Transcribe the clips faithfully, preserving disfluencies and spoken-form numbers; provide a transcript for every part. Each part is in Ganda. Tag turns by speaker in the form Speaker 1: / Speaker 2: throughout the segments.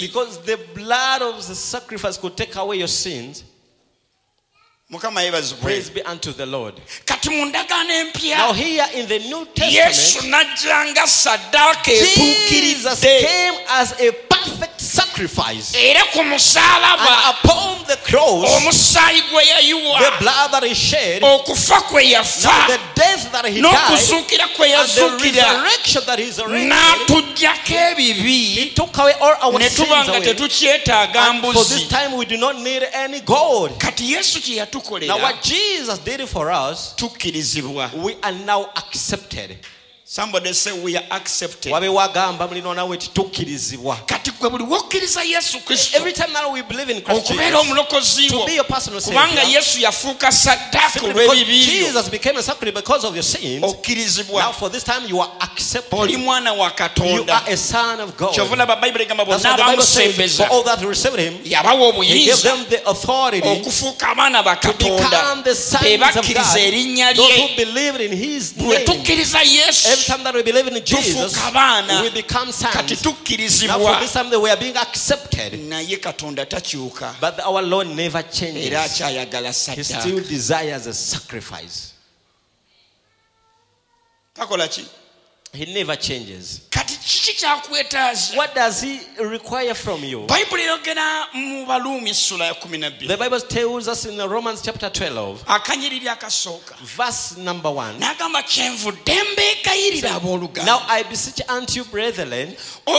Speaker 1: Because the blood of the sacrifice could take away your sins. Praise be unto the Lord. Now here in the New Testament, Jesus came as a perfect sacrifice. And upon the cross, the blood that he shed, now the death that he died, and the resurrection that he's already, he took away all our sins away. And for this time we do not need any God. Now what Jesus did for us, we are now accepted.
Speaker 2: Somebody say we are accepted.
Speaker 1: Every time that we believe in Christ Jesus, to be your personal Savior, because Jesus became a sacrifice because of your sins, now for this time you are accepted. You are a son of God. That's what the Bible says. For all that received him, he gave them the authority to become the sons of God. Those who believed in his name. Every time that we believe in Jesus, we become sons. Now for this time that we are being accepted. But our Lord never changes. He still desires a sacrifice. He never changes. What does he require from you? The Bible tells us in Romans chapter twelve, verse number one. Now I beseech unto you, brethren,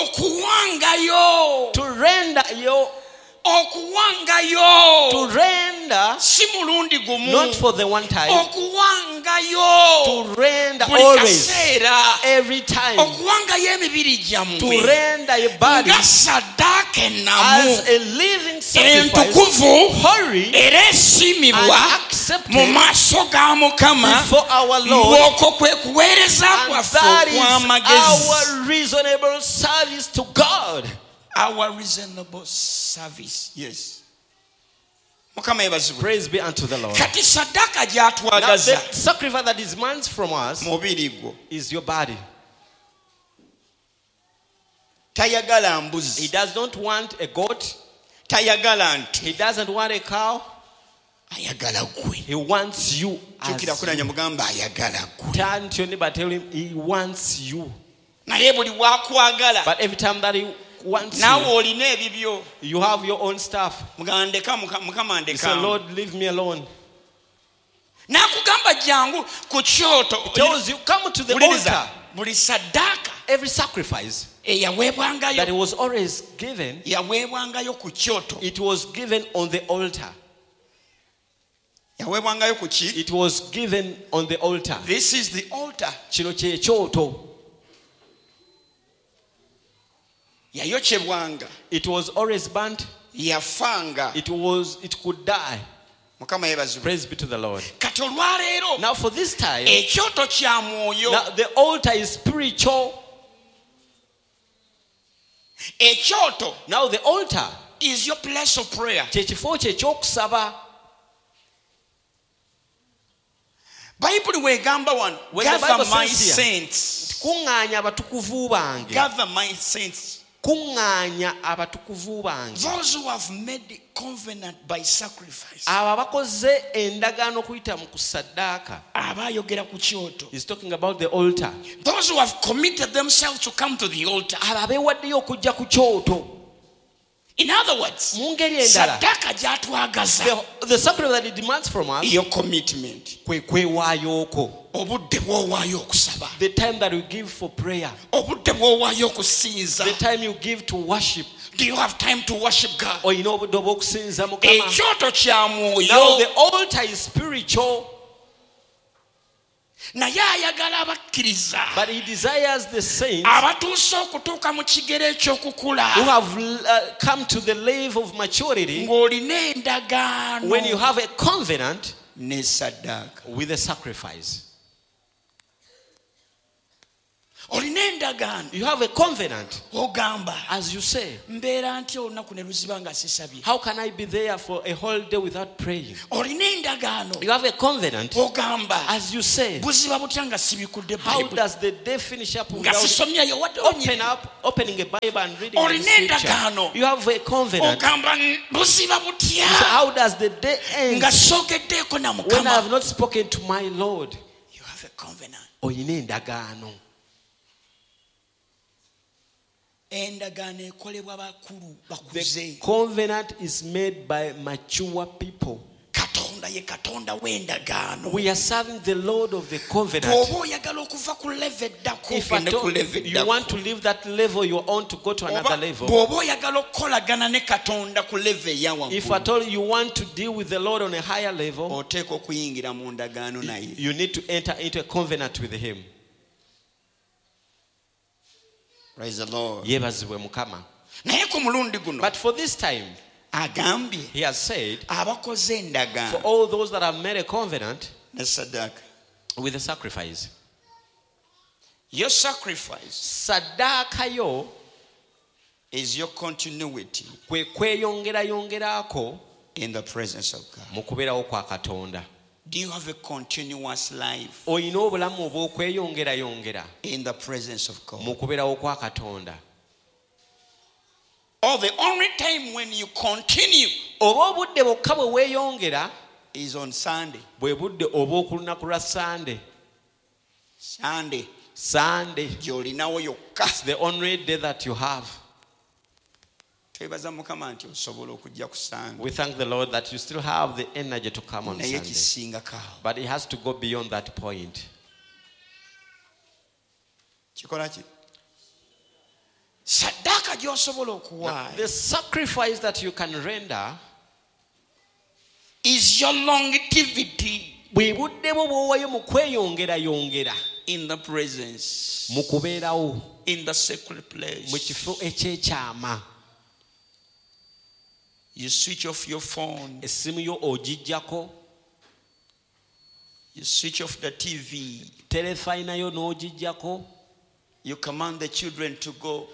Speaker 1: to render your to render not for the one time, to render always, every time, to render your body as a living sacrifice, holy and accepted before our Lord, and that is our reasonable service to God.
Speaker 2: Our reasonable service. Yes.
Speaker 1: Praise be unto the Lord. Now, the sacrifice that is demands from us is your body. He does not want a goat. He doesn't want a cow. He wants you. As you. Turn to your neighbor, tell him he wants you. But every time that he wants you, you have your own stuff. You say, Lord, leave me alone. He tells you, come to the altar. Every sacrifice that it was always given, it was given on the altar. It was given on the altar.
Speaker 2: This is the altar.
Speaker 1: It was always burnt. It was, it could die. Praise be to the Lord. Now for this time, now the altar is spiritual. Now the altar
Speaker 2: is your place of prayer. Bible wegamba one. Gather my saints. Gather my saints. Those who have made the covenant by sacrifice.
Speaker 1: He's talking about the altar.
Speaker 2: Those who have committed themselves to come to the altar. In other words,
Speaker 1: the, the sacrifice that it demands from us,
Speaker 2: your commitment.
Speaker 1: The time that you give for prayer, the time you give to worship.
Speaker 2: Do you have time to worship God?
Speaker 1: Or you know, now the altar is spiritual. But he desires the saints who have uh, come to the level of maturity when you have a covenant with a sacrifice. You have a covenant.
Speaker 2: Ogamba.
Speaker 1: As you say.
Speaker 2: Mbeera ntya olunaku ne luziba nga sisabye.
Speaker 1: How can I be there for a whole day without praying?
Speaker 2: Olina endagaano.
Speaker 1: You have a covenant.
Speaker 2: Ogamba.
Speaker 1: As you say.
Speaker 2: Buziba butya nga sibikudde Bible.
Speaker 1: How does the day finish up without
Speaker 2: open
Speaker 1: up, opening a Bible and reading
Speaker 2: the
Speaker 1: scripture? You have a covenant.
Speaker 2: Ogamba buziba butya.
Speaker 1: So how does the day end
Speaker 2: nga soogeddeko na Mukama?
Speaker 1: When I have not spoken to my Lord?
Speaker 2: You have a covenant.
Speaker 1: Oyina endagaano.
Speaker 2: The
Speaker 1: covenant is made by mature people. We are serving the Lord of the covenant. If at all you want to leave that level, you want to go to another level. If at all you want to deal with the Lord on a higher level, you need to enter into a covenant with Him.
Speaker 2: Praise the Lord.
Speaker 1: But for this time, He has said, for all those that have made a covenant with a sacrifice,
Speaker 2: your sacrifice
Speaker 1: sadaka yo
Speaker 2: is your continuity in the presence of God. Do you have a continuous life in the presence of God? Or the only time when you continue is on Sunday. Sunday.
Speaker 1: Sunday. It's the only day that you have. We thank the Lord that you still have the energy to come on Sunday. But it has to go beyond that point. Now, the sacrifice that you can render
Speaker 2: is your longevity in the presence, in the sacred place. You switch off your phone. You switch off the T V. You command the children to go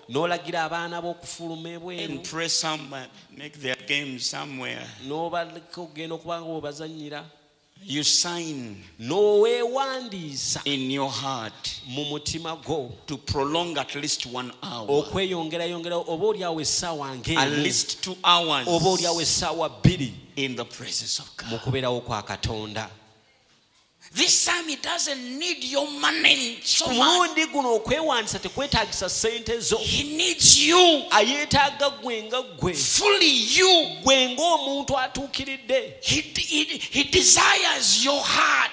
Speaker 2: and pray somewhere, make their games somewhere. You sign in your heart to prolong at least one hour, at least two hours in the presence of God. This time he doesn't need your money so much. He needs you. Fully you. He, he, he desires your heart.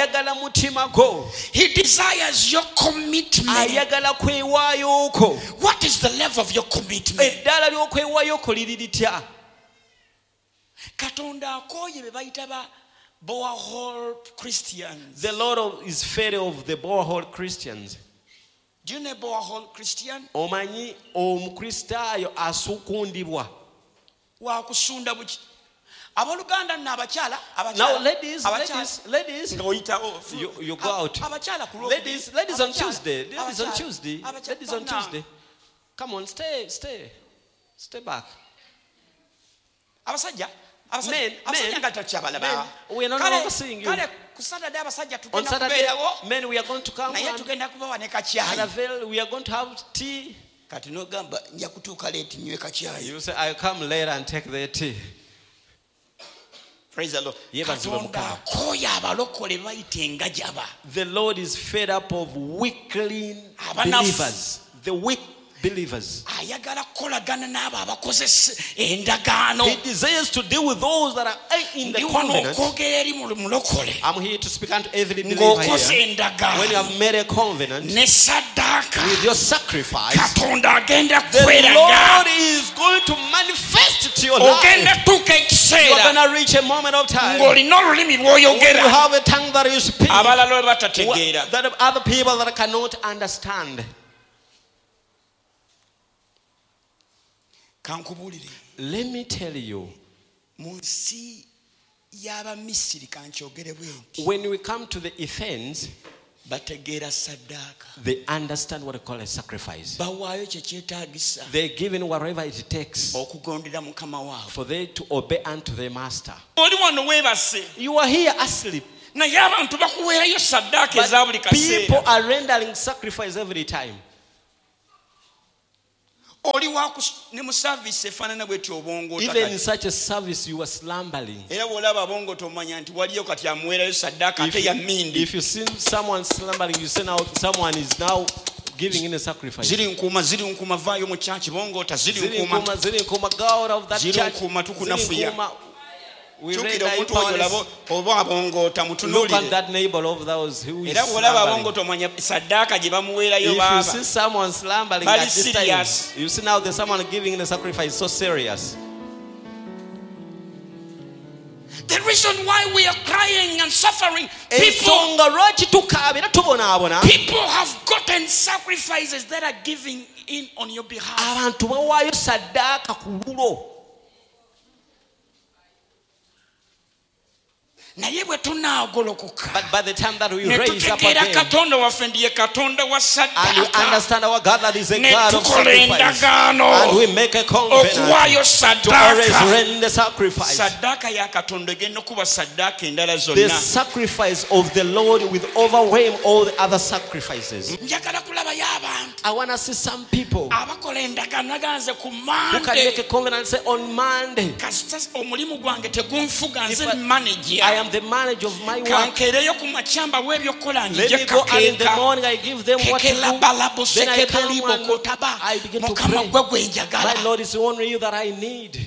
Speaker 2: He desires your commitment. What is the level of your commitment? Katonda akoye be bayita ba Borehole Christians.
Speaker 1: The Lord is fed of the Borehole Christians.
Speaker 2: Do you know Borehole Christian?
Speaker 1: Omanyi omukristayo asukundibwa.
Speaker 2: Wa kusunda buki. Abaluganda na abakyala, abakyala.
Speaker 1: Now ladies, ladies, ladies. You, you go out. Ladies, ladies on Tuesday. Ladies on Tuesday. Ladies on Tuesday. Come on, stay, stay. Stay back.
Speaker 2: Abasajja.
Speaker 1: Men, men, men, we are no longer seeing you. On Saturday, men, we are going to come and, and avail, we are going to have tea. You say, I'll come later and take the tea.
Speaker 2: Praise the Lord.
Speaker 1: The Lord is fed up of weakling believers. The weak believers. He desires to deal with those that are in the covenant. I'm here to speak unto every believer here. When you have made a covenant with your sacrifice, the Lord is going to manifest it to your life. You're going to reach a moment of time when you have a tongue that you speak that other people that cannot understand. Let me tell you, when we come to the Ephesians, They understand what they call a sacrifice. They give in whatever it takes for them to obey unto their master. You are here asleep. But people are rendering sacrifice every time. Even in such a service, you are slumbering. If, if you see someone slumbering, you say now someone is now giving in a sacrifice. Ziri nkuma, ziri nkuma, vayo mu church, bongota, ziri nkuma, ziri nkuma, go out of that church. Ziri nkuma, tukunafuya. We Look at that neighbor of those who is slumbering. If you see someone slumbering at this time, you see now there's someone giving in a sacrifice so serious.
Speaker 2: The reason why we are crying and suffering, people, people have gotten sacrifices that are giving in on your behalf.
Speaker 1: But by the time that we raise up again and we understand our God that is a God of sacrifice, and we make a covenant to always render sacrifice, the sacrifice of the Lord will overwhelm all the other sacrifices. I want to see some people who can make a covenant and say on Monday, I am the manager of my work. Let me go, and in the morning I give them what to do. Then I come and I begin to pray. My Lord, it's only you that I need.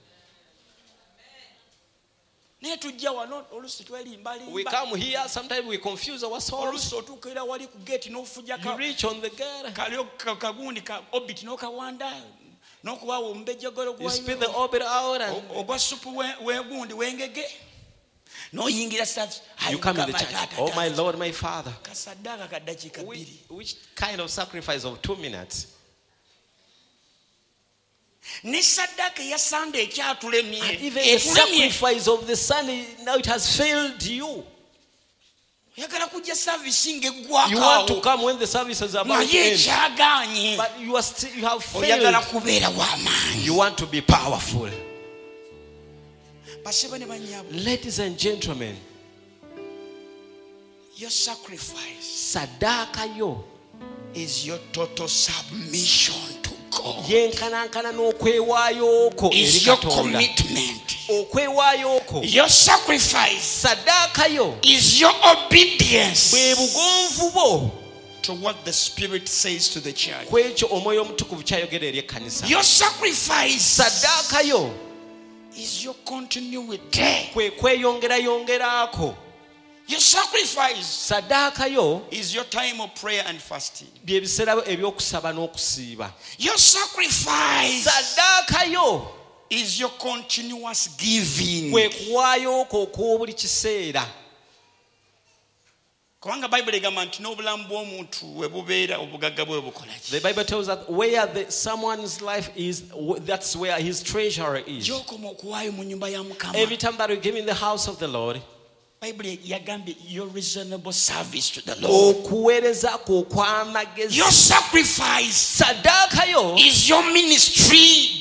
Speaker 1: We come here, sometimes we confuse our souls. You reach on the gate. You spit the orbit out and no, you come in the church. Oh, my Lord, my Father. Which, which kind of sacrifice of two minutes? And even the sacrifice of the Sunday, now it has failed you. You want to come when the service is about to end, but you, are still, you have failed. You want to be powerful. Ladies and gentlemen,
Speaker 2: your sacrifice
Speaker 1: sadaka yo
Speaker 2: is your total submission to God. Is your commitment. Your sacrifice
Speaker 1: sadaka yo
Speaker 2: is your obedience to what the Spirit says to the church. Your sacrifice
Speaker 1: sadaka yo
Speaker 2: is your continuity. Your sacrifice
Speaker 1: sadaka yo
Speaker 2: is your time of prayer and fasting.
Speaker 1: Your
Speaker 2: sacrifice
Speaker 1: sadaka yo
Speaker 2: is your continuous giving. The
Speaker 1: Bible tells that where the, someone's life is, that's where his treasure is. Every time that we give in the house of the Lord,
Speaker 2: your reasonable service to the Lord. Your sacrifice is your ministry.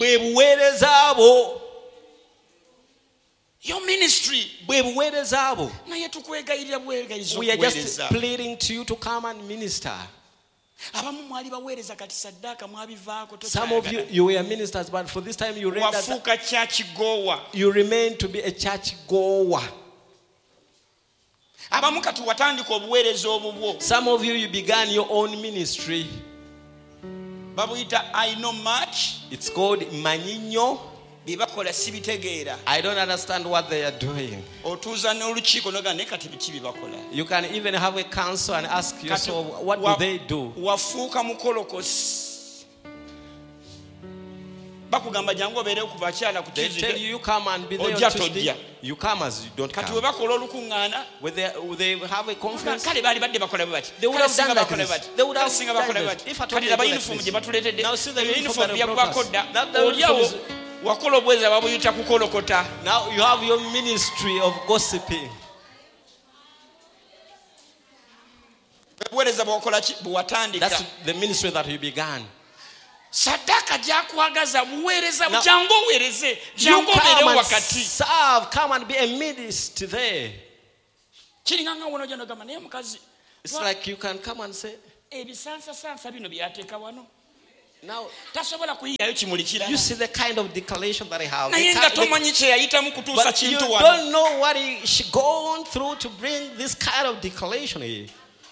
Speaker 2: Your ministry.
Speaker 1: We are just pleading to you to come and minister. Some of you, you were ministers, but for this time you you remain to be a church goer. Some of you, you began your own ministry.
Speaker 2: I know much.
Speaker 1: It's called Maninyo. I don't understand what they are doing. You can even have a council and ask yourself, what do they do? They tell you, you come and be there on Tuesday. You come as you don't come. When they, they have a conference, they would have done like this. They would have done this. If I told you like this. Now see the uniform that now you have your ministry of gossiping. That's the ministry that you began.
Speaker 2: Sadaka jakwagaza buwereza byango wereze byango bere wakati.
Speaker 1: Serve, come and be a minister there.
Speaker 2: Kiringanga wono jano gama ne mukazi.
Speaker 1: It's like you can come and say,
Speaker 2: ebisansa sansa bino byateka wano.
Speaker 1: Now,
Speaker 2: you
Speaker 1: see the kind of declaration that I have.
Speaker 2: But
Speaker 1: you don't know what he's gone through to bring this kind of declaration here.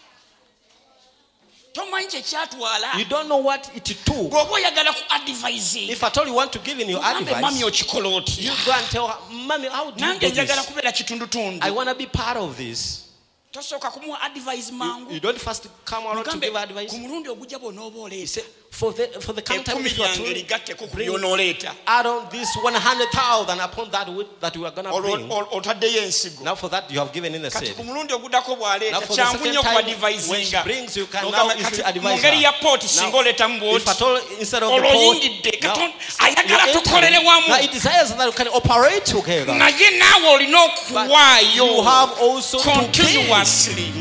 Speaker 1: You don't know what it took. If at all you want to give in your advice, you go and tell her, Mommy, how do you do this? I want to be part of this. You, you don't first come out to give advice. You say, for the for the coming time, to add on this one hundred thousand upon that that we are going to bring. Now for that you have given in the seed. Now for the second time, when she brings, you can now easily advise her. Now, if at all, instead of the pot, now, now it desires that you can operate together. But you have also continuously.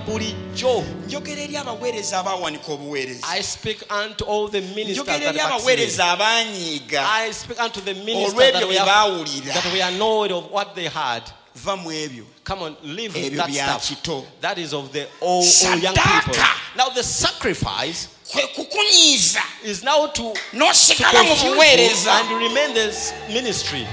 Speaker 1: I speak unto all the ministers that vaccinated. I speak unto the ministers that we, have, that we are annoyed of what they had. Come on, live that stuff. That is of the old, old young people. Now the sacrifice is now to, to confuse and remain this ministry.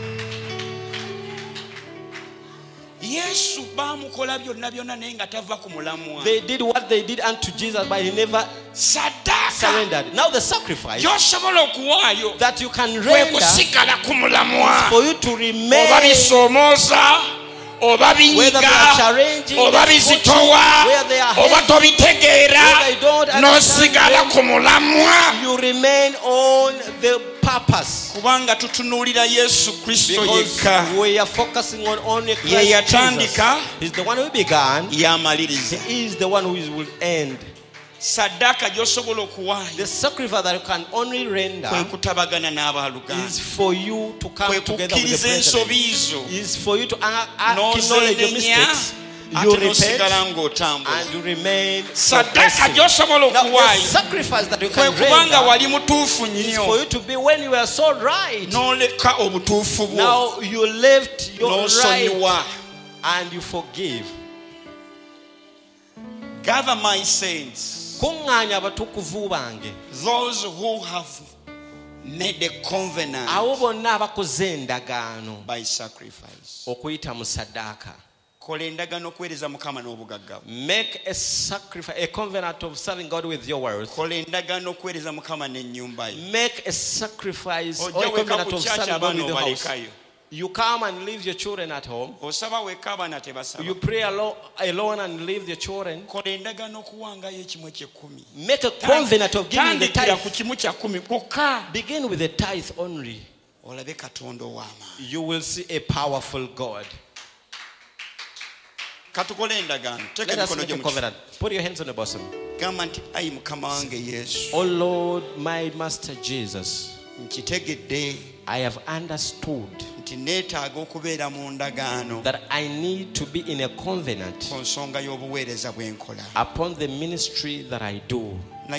Speaker 1: They did what they did unto Jesus, but he never surrendered. Now the sacrifice that you can render is for you to remain, whether they are challenging, whether they are heavy, whether they don't understand them, you remain on the purpose. Because we are focusing on only Christ Jesus. He's the one who began. He is the one who will end. The sacrifice that you can only render is for you to come together with the president. Is for you to acknowledge your mistakes. You repent and you remain progressive. Now the sacrifice that you can render is for you to be when you are so right. Now you left your right and you forgive.
Speaker 2: Gather my saints, those who have made a covenant by sacrifice.
Speaker 1: Make a sacrifice, a covenant of serving God with your words. Make a sacrifice or a covenant of serving God with your house. You come and leave your children at home. You pray alone, alone and leave your children. Make a covenant of giving the tithe. Begin with the tithe only. You will see a powerful God. Let us make a covenant. Put your hands on the bosom. Oh Lord, my Master Jesus, I have understood that I need to be in a covenant upon the ministry that I do.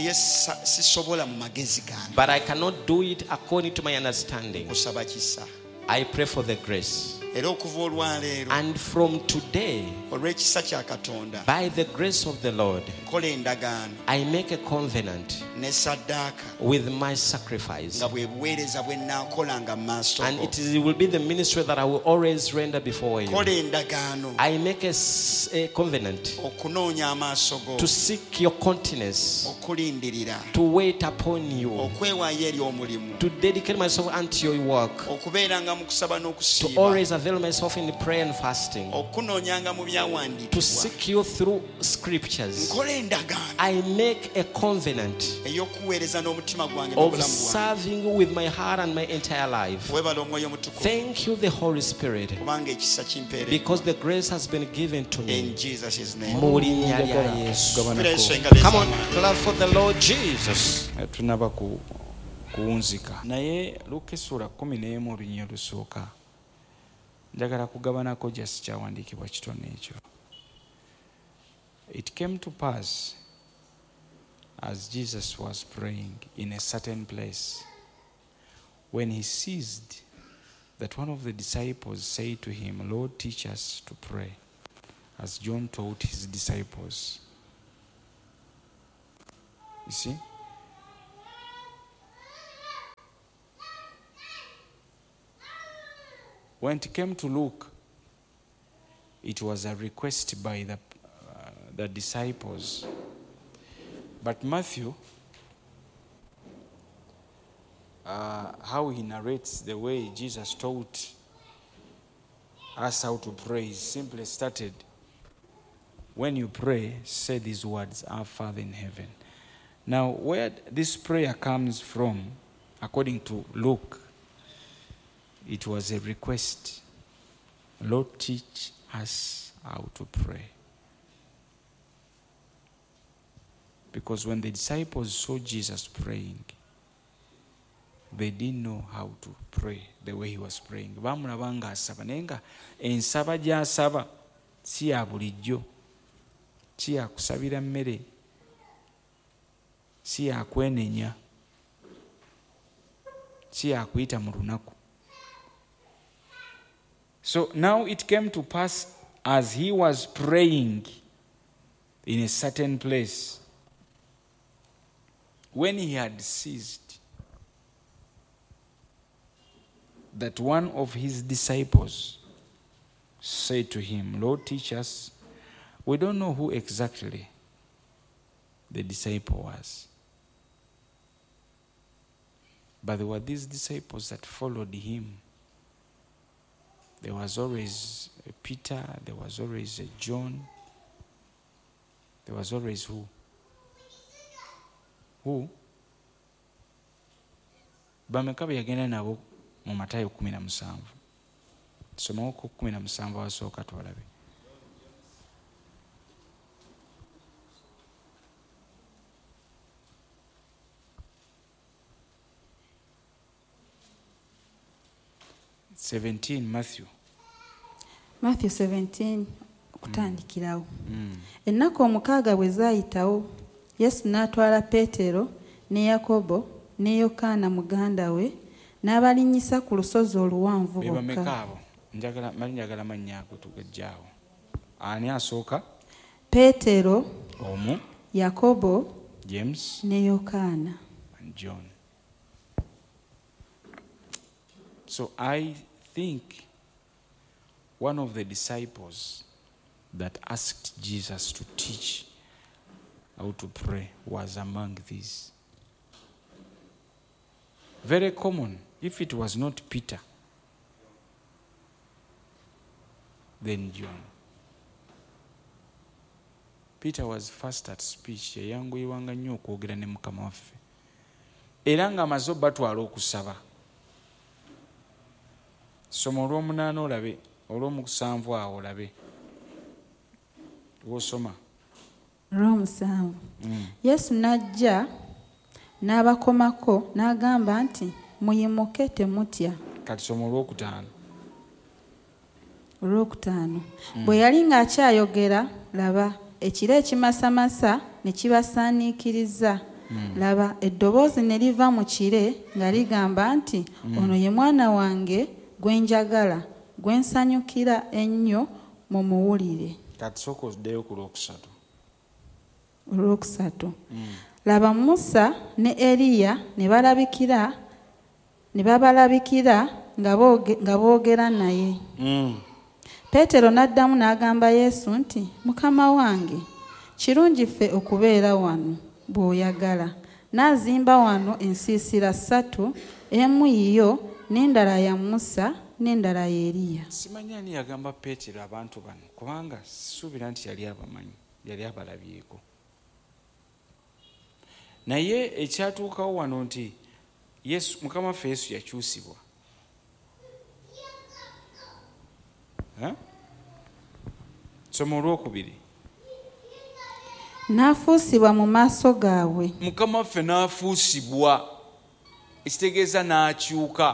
Speaker 1: But I cannot do it according to my understanding. I pray for the grace. And from today, by the grace of the Lord, I make a covenant with my sacrifice. And it is, it will be the ministry that I will always render before you. I make a, a covenant to seek your countenance, to wait upon you, to dedicate myself unto your work, to always avail myself in prayer and fasting, to seek you through scriptures. I make a covenant of serving with my heart and my entire life. Thank you, the Holy Spirit, because the grace has been given to me.
Speaker 2: In Jesus' name.
Speaker 1: Come on, clap for the Lord Jesus.
Speaker 3: Kuunzika naye Luka essula kumi n'emu olunyiriri olusooka njagala kugabanako just kyawandiikibwa kitone ekyo. It came to pass, as Jesus was praying in a certain place, when he ceased, that one of the disciples said to him, Lord, teach us to pray, as John taught his disciples. You see? When it came to Luke, it was a request by the, uh, the disciples. But Matthew, uh, how he narrates the way Jesus taught us how to pray, he simply started, when you pray, say these words, Our Father in heaven. Now, where this prayer comes from, according to Luke, it was a request. Lord, teach us how to pray. Because when the disciples saw Jesus praying, they didn't know how to pray the way he was praying. Bamulaba nga asaba naye nga ensaba gy'asaba si ya bulijjo, si ya kusabira mmere, si ya kwenenya, si ya kuyita mu lunaku. So now it came to pass, as he was praying in a certain place, when he had ceased, that one of his disciples said to him, Lord, teach us. We don't know who exactly the disciple was, but there were these disciples that followed him. There was always a Peter, there was always a John, there was always who? Who? Bameka bwe yagenda nabo mu Matayo kumi na musanvu. Somawo ku kumi na musanvu wasooka twalabe. seventeen, Matthew.
Speaker 4: Matthew seventeen, kutandikirawo. Mm. Ennaku omukaaga bwe zaayitawo, Yesu n'atwala Peetero ne Yakobo ne Yokaana muganda we n'abalinnyisa ku lusozi oluwanvu bokka.
Speaker 3: Bebameka abo? Njagala mali njagala mannya ago tugajjaawo. Ani asooka?
Speaker 4: Peetero,
Speaker 3: omu,
Speaker 4: Yakobo,
Speaker 3: James
Speaker 4: ne Yokaana,
Speaker 3: and John. So I think one of the disciples that asked Jesus to teach how to pray was among these. Very common. If it was not Peter, then John. Peter was fast at speech. Yayanguyirwanga nnyo okwogera ne Mukama waffe. Era ng'amaze batwala okusaba. Soma olw'omunaana olabe, olw'omusanvu awo olabe. Wosoma.
Speaker 4: Olw'omusanvu. Mm. Yesu n'ajja n'abakomako n'agamba nti muyimuke temutya.
Speaker 3: Kati soma olw'okutaano.
Speaker 4: Olw'okutaano. Mm. Bwe yali ng'akyayogera, laba ekire ekimasamasa ne kibasaaniikiriza. Mm. Laba eddoboozi ne liva mu kire nga ligamba nti mm. ono ye mwana wange gwe njagala, gwe nsanyukira ennyo mumuwulire.
Speaker 3: Kati sooka oddeyo ku lwokusatu.
Speaker 4: Olwokusatu. Mm. Laba Musa ne Eriya ne balabikira ne babalabikira nga boogera naye. Mm. Peetero n'addamu n'agamba Yesu nti, Mukama wange, kirungi ffe okubeera wano bw'oyagala. N'azimba wano ensiisira ssatu, emu yiyo n'endala ya Musa n'endala ya Eriya.
Speaker 3: Simanyi ani yagamba Peetero abantu bano, kubanga sisuubira nti yali abamanyi, yali abalabyeko. Naye ekyatuukawo wano nti Yesu, Mukama waffe Yesu yakyusibwa. Ha? Soma olwokubiri.
Speaker 4: N'afuusibwa mu maaso gaabwe.
Speaker 3: Mukama waffe n'afuusibwa, ekitegeeza n'akyuka.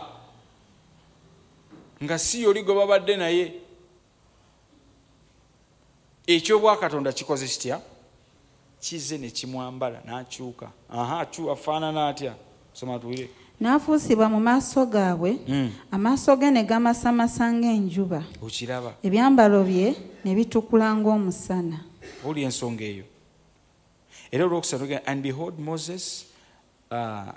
Speaker 3: Nga si yoli gwe babadde naye. ekyobwakatonda kikoze kitya? Kize ne kimwambala n'akyuka. Aha, akyuka afaanana atya? Soma tuwire.
Speaker 4: N'afuusibwa mu maaso gaabwe, amaaso ge ne gamasamasa ng'enjuba.
Speaker 3: Okiraba?
Speaker 4: Ebyambalo bye ne bitukula ng'omusana.
Speaker 3: Oli ensonga eyo. Era olwokusatu, and behold, Moses uh,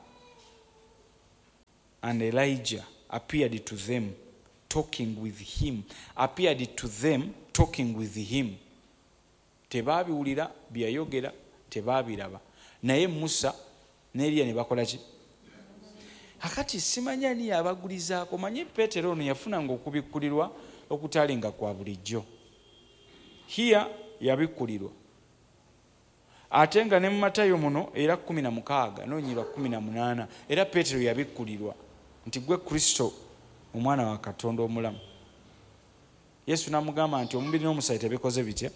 Speaker 3: and Elijah appeared to them, talking with him. Appeared to them, talking with him. Tebabiwulira byayogera, tebabiraba. Naye Musa ne Eliya ne bakola ki? Akati simanya ni abagulizaako. Manyi Petero ono yafunanga okubikkulirwa okutalinga kwa bulijjo. Here yabikkulirwa. Ate nga ne mu Matayo muno era kumi na mukaaga n'onyirwa kumi na munaana era Petero yabikkulirwa nti gwe Kristo omwana wa Katonda omulamu. Yesu n'amugamba nti omubiri n'omusaayi tebikoze bitya?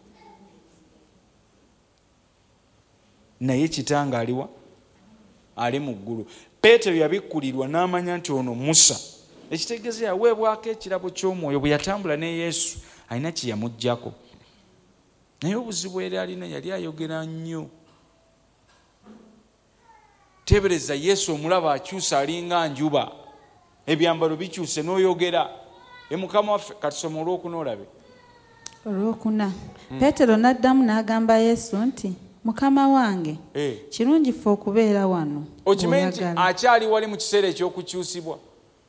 Speaker 3: Naye kitanga aliwa? Ali mu ggulu. Petero yabikkulirwa n'amanya nti ono Musa. Ekitegeeza yaweebwako ekirabo ky'omwoyo bwe yatambula ne Yesu alina kye yamuggyako. Naye obuzibu era alina yali ayogera nnyo. Tebereza Yesu omulaba akyusa alinga njuba. Ebyambalo bikyuse n'oyogera. E Mukama waffe katusoma olwokuna olabe.
Speaker 4: Olwokuna. Petero n'addamu n'agamba Yesu nti, Mukama wange, kirungi ffe okubeera wano.
Speaker 3: Okimanyi nti akyali wali mu kiseera eky'okukyusibwa.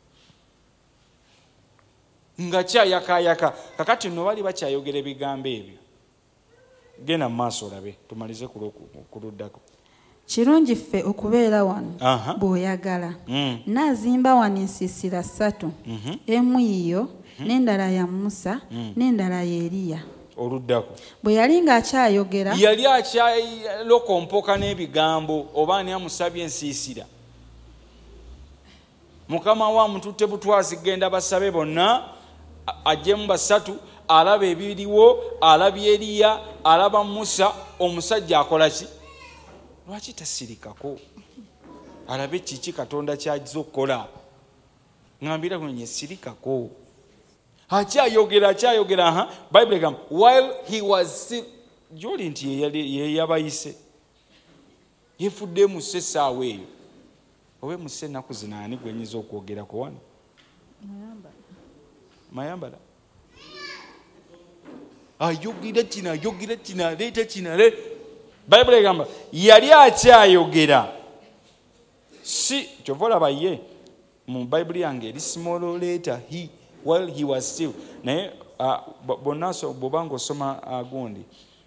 Speaker 3: Nga kyayakaayaka. Kakati nno bali bakyayogera ebigambo ebyo. Genda mu maaso olabe tumalize kuluddako.
Speaker 4: Kirungi ffe okubeera wano bw'oyagala. N'azimba wano ensiisira ssatu. Emu yiyo, n'endala ya Musa, n'endala ya Eriya.
Speaker 3: Oluddako.
Speaker 4: Bwe yali ng'akyayogera,
Speaker 3: yali akyalokompoka n'ebigambo oba ani amusabye ensiisira. Mukama wa mututte butwazi genda basabe bonna ajjemu basatu. Alaba ebiriwo, alaba Eriya, alaba Musa. Omusajja akola ki? Lwaki tasirikako? Alabe kiki Katonda ky'ajja okukola. Ngambira kwenye sirikako. Akyayogera akyayogera aha. Bible egamba while he was still, joli nti ye yabayise. Yefudde mu ssaawa eyo. Owe mu ssennaku zino ani gwenyiza okwogerako wano? Mayambala. Mayambala. Ayogera kino ayogera kino aleeta kino ale. Bible egamba yali akyayogera. Si kyova olaba ye mu Bible yange eri small letter he while he was still. Naye bonna bw'obanga osoma agundi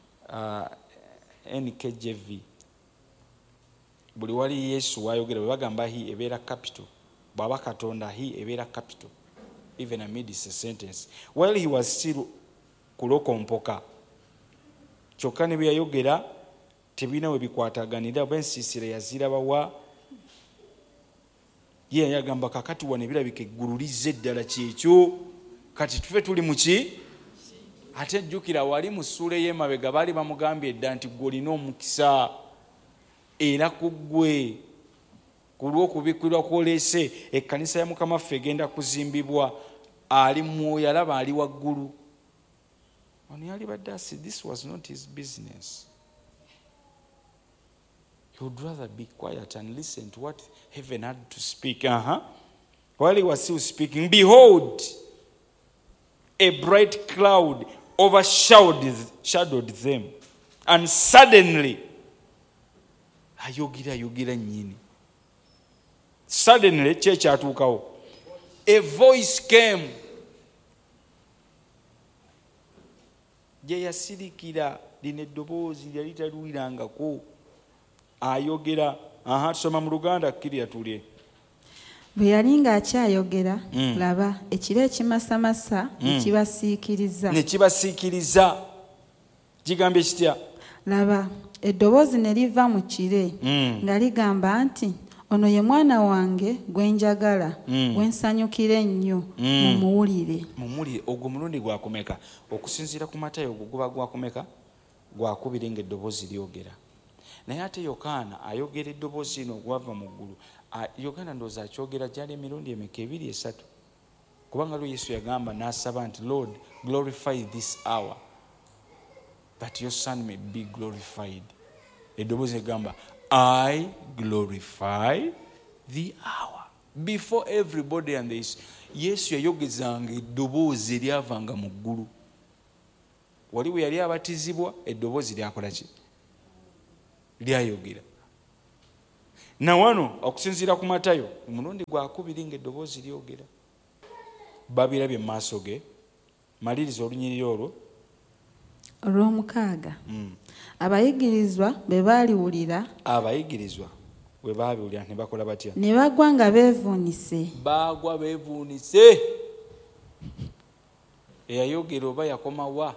Speaker 3: N K J V buli wali Yesu wayogera bwe bagamba he ebeera capital. Bw'aba Katonda he ebeera capital. Even amidst a sentence. While he was still kulokompoka. Kyokka ne bye yayogera tebina we bikwataganira bwensiisira yazirabawa. Ye yagamba kakati wano ebirabika eggulu lizze eddala kyekyo. Kati tufe tuli mu ki? Ate jjukira wali mu ssuula ey'emabega baali bamugambye edda nti ggwe olina omukisa era ku ggwe ku lw'okubikkirwa kw'oleese ekkanisa ya Mukama waffe egenda kuzimbibwa. Ali mwoyo alaba ali waggulu. Ono yali badde asi, this was not his business. He would rather be quiet and listen to what heaven had to speak. Uh-huh. While he was still speaking, behold, a bright cloud overshadowed shadowed them. And suddenly, ayogera ayogera nyini. Suddenly, kyekyatuukawo. A voice came. Gye yasirikira lino eddoboozi lyali taluwirangako. Ayogera. Aha, tusoma mu Luganda kkirya tulye.
Speaker 4: Bwe yali ng'akyayogera, laba ekiro ekimasamasa ne kibasiikiriza.
Speaker 3: Ne kibasiikiriza. Kigambye kitya?
Speaker 4: Laba eddoboozi ne liva mu kire nga ligamba nti, ono ye mwana wange gwe njagala, gwe nsanyukira ennyo, mumuwulire.
Speaker 3: Mumuwulire. Ogwo mulundi gwakumeka? Okusinziira ku Matayo ogwo guba gwakumeka? Gwakubiri ng'eddoboozi lyogera. Naye ate Yokaana ayogera eddoboozi lino ogwava mu ggulu. Yokaana ndowooza akyogera gyali emirundi emeka ebiri esatu. Kubanga lwo Yesu yagamba n'asaba nti Lord glorify this hour. that your son may be glorified. Eddoboozi egamba, I glorify the hour. Before everybody and this, Yesu yayogezanga eddoboozi eryavanga mu ggulu. Wali bwe yali abatizibwa eddoboozi lyakola ki? Lyayogera. Na wano okusinziira ku Matayo omulundi gwakubiri ng'eddoboozi lyogera. Babirabye mu maaso ge. Maliriza olunyiriri olwo.
Speaker 4: Olw'omukaaga. Abayigirizwa bwe baaliwulira.
Speaker 3: Abayigirizwa bwe baabiwulira ne bakola batya?
Speaker 4: Ne bagwa nga beevuunise.
Speaker 3: Baagwa beevuunise. Eyayogera oba yakoma wa?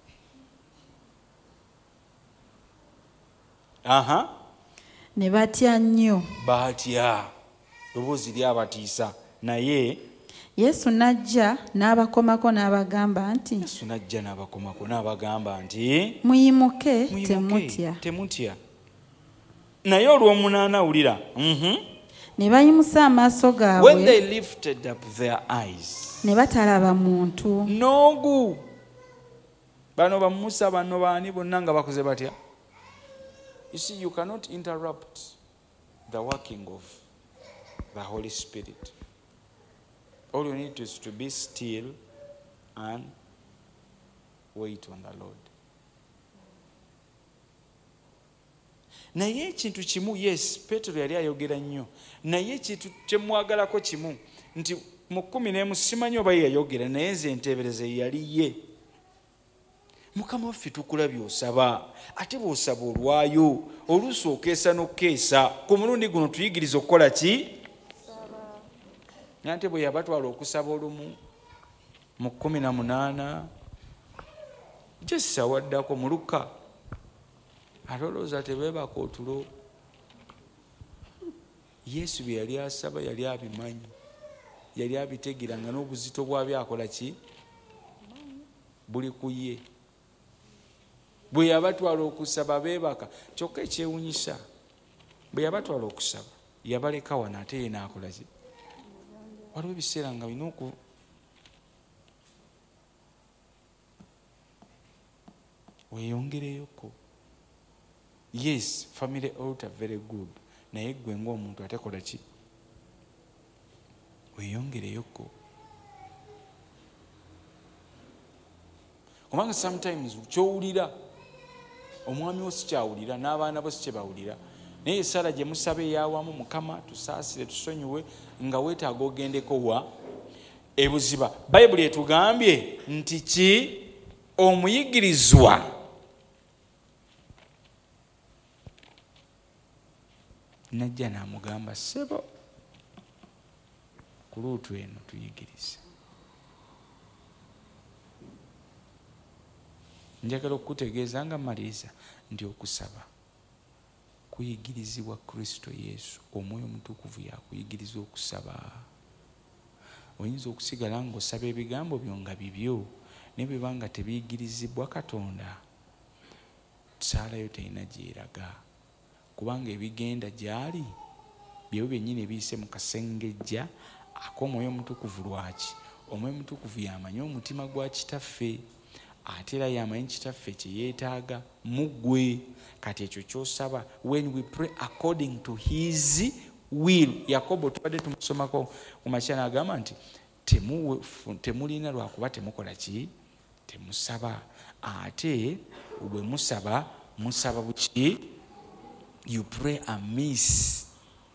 Speaker 3: Aha.
Speaker 4: Ne batya nnyo.
Speaker 3: Batya. Ddoboozi lyabatiisa. Naye
Speaker 4: Yesu n'ajja n'abakomako n'abagamba nti
Speaker 3: Yesu n'ajja n'abakomako n'abagamba nti
Speaker 4: muyimuke temutya.
Speaker 3: Temutya. Naye olw'omunaana awulira. Mhm.
Speaker 4: Ne bayimusa amaaso gaabwe.
Speaker 3: When they lifted up their eyes.
Speaker 4: Ne batalaba muntu.
Speaker 3: Noogu. Bano ba Musa bano baani bonna nga bakoze batya? You see, you cannot interrupt the working of the Holy Spirit. All you need is to be still and wait on the Lord. Naye ekintu kimu, yes, Petero yali ayogera nnyo. Naye ekintu kye mwagalako kimu nti mu kkumi n'emu simanyi oba yayogera naye nze enteebereze yali ye. Mukama waffe tukulabye osaba ate bw'osaba olwayo oluusi okeesa n'okkeesa. Ku mulundi guno tuyigiriza okukola ki? Nante bwe yabatwala okusaba olumu mu kkumi na munaana gyessa waddako mu Luka atolooza tebeebaka otulo. Yesu bye yali asaba yali abimanyi, yali abitegeera nga n'obuzito bwabyo akola ki? Buli ku ye. Bwe yabatwala okusaba beebaka. Kyokka ekyewunyisa bwe yabatwala okusaba yabaleka wano ate ye n'akola ki? Waliwo ebiseera nga bino oku weeyongereyoko. Yes, family altar very good. Naye gwe ng'omuntu ate kola ki? Weeyongereyoko. Kubanga sometimes kyowulira omwami wo si kyawulira n'abaana bo si kye bawulira. Naye essala gye musaba ey'awamu, Mukama tusaasire tusonyiwe, nga weetaaga ogendeko wa ebuziba. Bayibuli etugambye nti ki? Omuyigirizwa najja n'amugamba, ssebo ku luutu eno tuyigirize. Njagala okukutegeeza nga maliriza nti okusaba kuyigirizibwa Kristo Yesu. Omwoyo Omutukuvu yakuyigiriza okusaba. Oyinza okusigala ng'osaba ebigambo byo nga bibyo ne bwe banga tebiyigirizibwa Katonda, saalayo terina gyeraga, kubanga ebigenda gy'ali byewo byennyini ebiyise mu kasengejja ak'Omwoyo Omutukuvu. Lwaki? Omwoyo Omutukuvu yamanyi omutima gwa kitaffe, ate era yamanyi kitaffe kye yeetaaga mu ggwe. Kati ekyo ky'osaba, when we pray according to his will. Yakobo tubadde tumusomako ku makya n'agamba nti temulina lwakuba temukola ki? Temusaba. Ate bwe musaba, musaba buki? You pray amiss.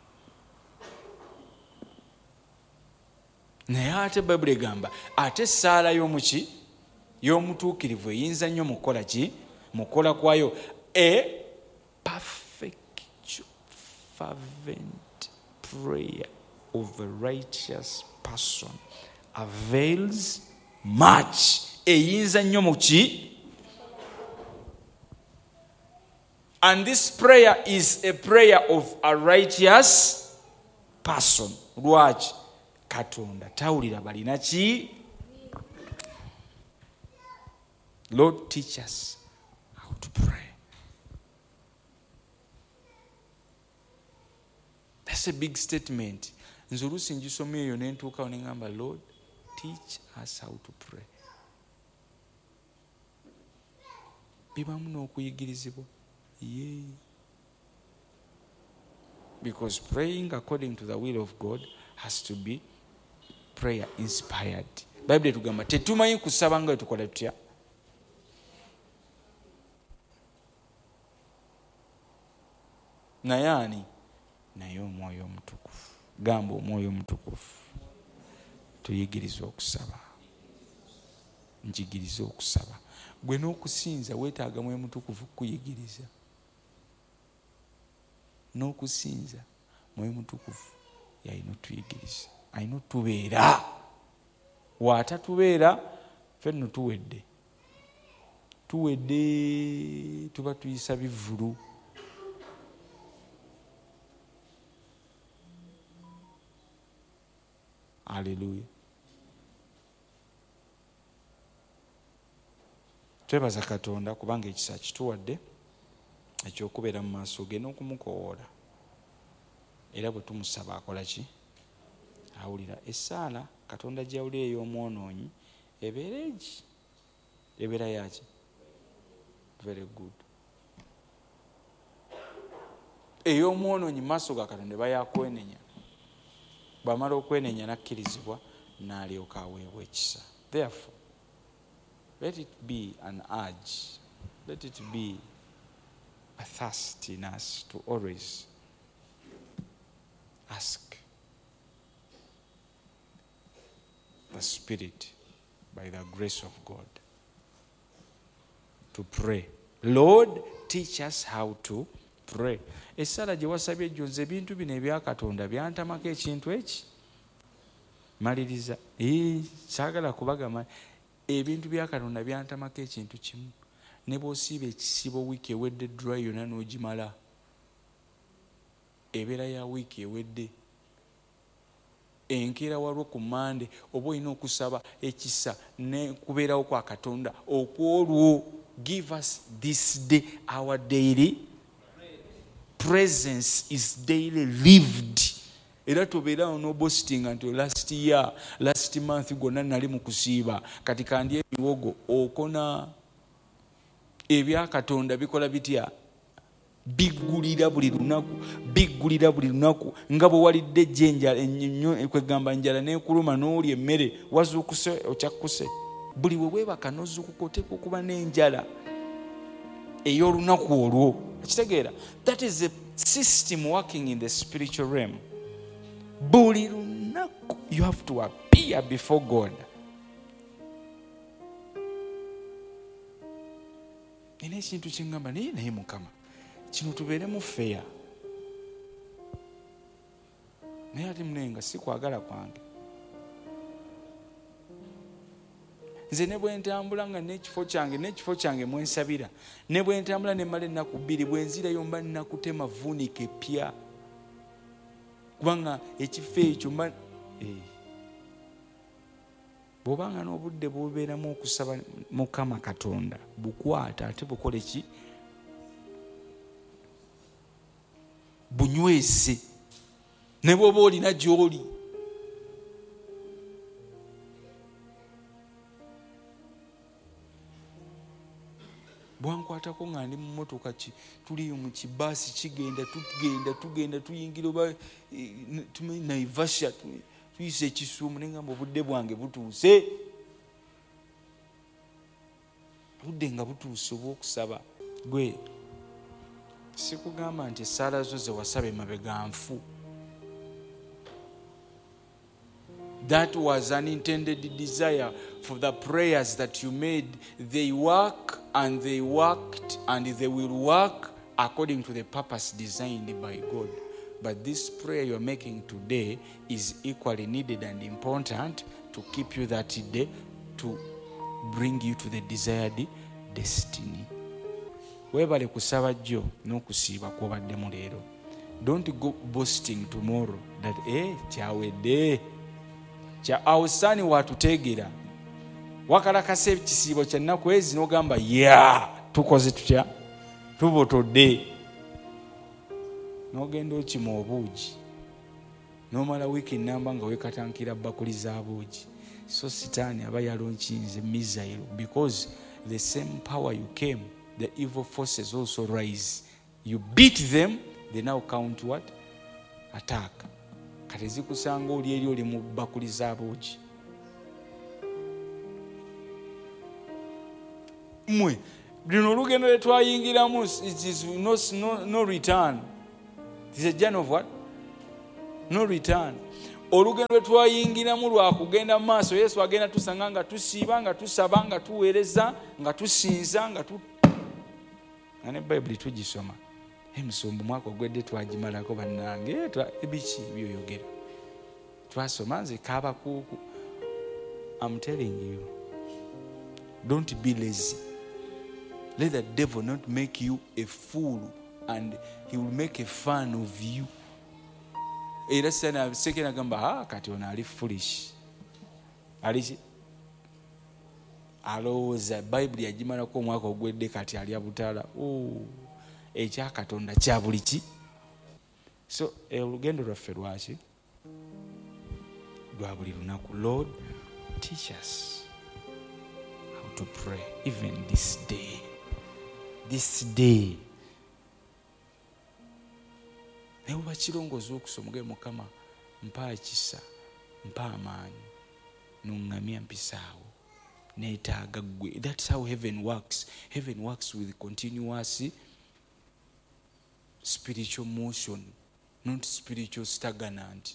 Speaker 3: Naye ate Bayibuli egamba ate essaala y'omuki? Y'omutuukirivu eyinza nnyo mukola ki? Mukola kwayo. A perfect fervent prayer of a righteous person avails much. Eyinza nnyo muki? And this prayer is a prayer of a righteous person. Lwaki? Katonda tawulira balina ki? Lord, teach us how to pray. That's a big statement. Nze oluusi ngisoma eyo ne ntuukawo ne ngamba, Lord, teach us how to pray. bibamu n'okuyigirizibwa. Yeah. Because praying according to the will of God has to be prayer inspired. Bible tugamba tetumanyi kusaba nga tukola tutya. Naye ani? Naye Omwoyo Omutukuvu. Gamba Omwoyo Omutukuvu tuyigirize okusaba. Njigirize okusaba. Gwe n'okusinza weetaaga Mwoyo Mutukuvu kuyigiriza. N'okusinza Mwoyo Mutukuvu yalina otuyigiriza. Alina otubeera. Waatatubeera ffenno tuwedde. Tuwedde tuba tuyisa bivvulu. Hallelujah. Twebaza Katonda kubanga ekisa kituwadde ekyokubeera mu maaso ge n'okumukowoola. Era bwe tumusaba akola ki? Awulira. Essaala Katonda gy'awulira ey'omwonoonyi ebeera egi. Ebeera yaki? Very good. Ey'omwonoonyi maaso ga Katonda bayakwenenya. Bw'amala okwenenya n'akkirizibwa n'alyoka aweebwa ekisa. Therefore, let it be an urge. Let it be a thirst in us to always ask the Spirit by the grace of God to pray. Lord, teach us how to pray. Essala gye wasabye ejjonze ebintu bino ebya Katonda byantamako ekintu eki. Maliriza. Eh, saagala kubagamba ebintu bya Katonda byantamako ekintu kimu. Ne bw'osiiba ekisibo wiiki ewedde dry yonna n'ogimala. Ebeera ya wiiki ewedde. Enkeera walwo ku Mande oba olina okusaba ekisa ne kubeerawo kwa Katonda okwolwo. Give us this day our daily presence is daily lived. Era tobeerawo no boasting nti last year last month gonna nali mu kusiiba kati kandi ebiwogo okona. Ebya Katonda bikola bitya? Biggulira buli lunaku, biggulira buli lunaku. Nga bwe walidde ejjenja ennyo kwegamba njala n'ekuluma n'olya emmere wazuukuse okyakkuse. Buli we weebaka n'ozuukuka oteeka okuba n'enjala ey'olunaku olwo. Ekitegeera? That is a system working in the spiritual realm. Buli lunaku you have to appear before God. Nina ekintu kyengamba naye naye Mukama kino tubeeremu feya. Naye ate munenga si kwagala kwange. Nze ne bwe ntambula nga n'ekifo kyange n'ekifo kyange mwensabira ne bwe ntambula ne mmala ennaku bbiri bwe nzirayo mba nnakutema vuunika epya. Kubanga ekifo ekyo mba bw'obanga n'obudde bw'obeeramu okusaba Mukama Katonda bukwata ate bukole ki? Bunywese. Ne bw'oba olina gy'oli. Bwankwatako nga ndi mu mmotoka tuli mu kibaasi kigenda tugenda tugenda tuyingira oba tumanyi Naivasha tuyise ekisuumu naye ngamba obudde bwange butuuse. Budde nga butuuse obw'okusaba. Gwe sikugamba nti essaala zo ze wasaba emabega nfu. That was an intended desire for the prayers that you made. They work and they worked and they will work according to the purpose designed by God. But this prayer you're making today is equally needed and important to keep you that day, to bring you to the desired destiny. Webale kusaba jjo n'okusiiba kw'obaddemu leero. Don't go boasting tomorrow that eh kyawedde. Kya awusani watuteegera. Wakalakasa ekisiibo kya nnaku ezi n'ogamba ya tukoze tutya tubotodde. N'ogenda okima obuugi n'omala wiiki nnamba nga weekatankira bakuli za buugi. So sitaani aba yalonkinze missile because the same power you came the evil forces also rise. You beat them, they now count what? Attack. Kati zikusanga oli eri oli mu bakuli z'abooki. Mwe luno olugendo lwe twayingiramu, it is no, no, no return. It is a journey of what? No return. Olugendo lwe twayingiramu lwa kugenda mu maaso. Yesu agenda tusanga nga tusiiba, nga tusaba, nga tuweereza, nga tusinza, nga tu nga ne Bayibuli tugisoma. Emisumbu mwaka ogwedde twagimalako bannange ebiki byoyogera. Twasoma nze kaabakuuku. I'm telling you, don't be lazy. Let the devil not make you a fool, and he will make a fun of you. Era sana sekena gamba ha kati ona ali foolish. Ali alowooza Bayibuli yagimalako omwaka ogwedde kati ali abutaala. Oh, ekya Katonda kya buli ki. So olugendo lwaffe lwaki? Lwa buli lunaku. Lord, teach us how to pray even this day. This day. Newe bakirongooza okusoma ge Mukama mpa ekisa, mpa amaanyi, nungamya mpisaawo, neetaaga ggwe. That's how heaven works. Heaven works with continuous spiritual motion, not spiritual stagnant.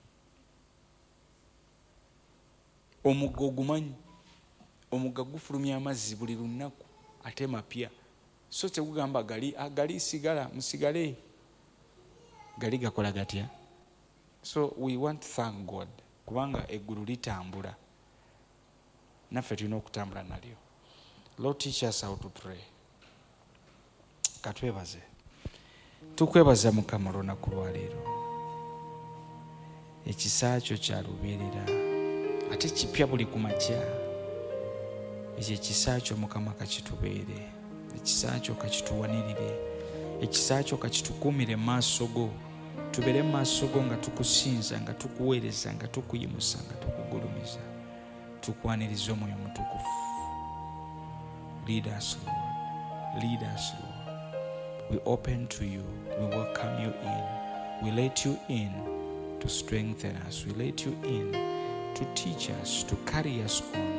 Speaker 3: Omugga ogumanyi, omugga gufulumya amazzi buli lunaku ate mapya. So tegugamba gali agali sigala musigale gali gakola gatya. So we want to thank God kubanga eggulu litambula, naffe tulina okutambula nalyo. Lord, teach us how to pray. Katwebaze. Tukwebaza Mukama olunaku lwa leero. Ekisa kyo kya lubeerera ate kipya buli ku makya. Ekyo ekisa kyo Mukama kakitubeere. Ekisa kyo kakituwanirire. Ekisa kyo kakitukuumire mu maaso go. Tubeere mu maaso go nga tukusinza, nga tukuweereza, nga tukuyimusa, nga tukugulumiza. Tukwaniriza Omwoyo Mutukuvu. Lead us, Lord. Lead us, Lord. We open to you. We welcome you in. We let you in to strengthen us. We let you in to teach us, to carry us on.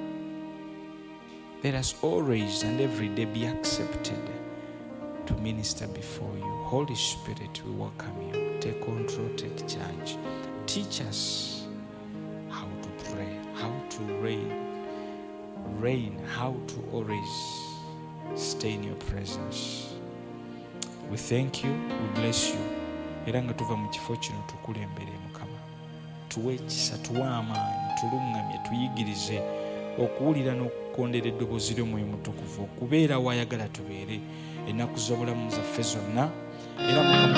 Speaker 3: Let us always and every day be accepted to minister before you. Holy Spirit, we welcome you. Take control, take charge. Teach us how to pray, how to reign, reign, how to always stay in your presence. We thank you, we bless you. Era nga tuva mu kifo kino tukulembere Mukama. Tuwe ekisa, tuwe amaanyi, tulungamye, tuyigirize okuwulira n'okukondera eddoboozi ly'Omwoyo Mutukuvu, okubeera w'ayagala tubeere ennaku z'obulamu zaffe zonna. Era Mukama